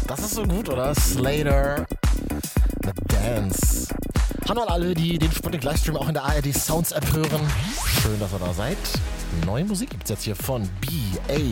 Das ist so gut, oder? Slater mit Dance. Hallo an alle, die den Sputnik Livestream auch in der ARD Sounds App hören. Schön, dass ihr da seid. Neue Musik gibt's jetzt hier von B.A.